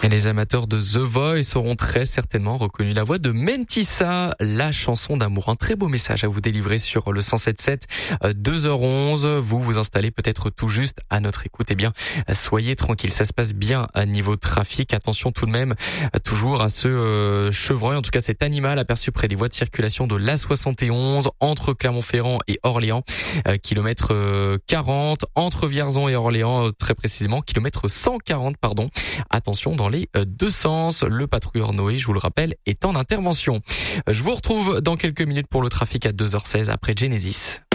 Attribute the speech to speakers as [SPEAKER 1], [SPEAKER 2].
[SPEAKER 1] Et les amateurs de The Voice auront très certainement reconnu la voix de Mentissa, la chanson d'amour. Un très beau message à vous délivrer sur le 107.7, 2h11. Vous vous installez peut-être tout juste à notre écoute. Eh bien, soyez tranquille, ça se passe bien à niveau trafic. Attention tout de même, toujours à ce chevreuil, en tout cas cet animal aperçu près des voies de circulation de l'A71 entre Clermont-Ferrand et Orléans, kilomètre 40, entre Vierzon et Orléans, très précisément, kilomètre 140, pardon. Attention dans les deux sens. Le patrouilleur Noé, je vous le rappelle, est en intervention. Je vous retrouve dans quelques minutes pour le trafic à 2h16 après Genesis.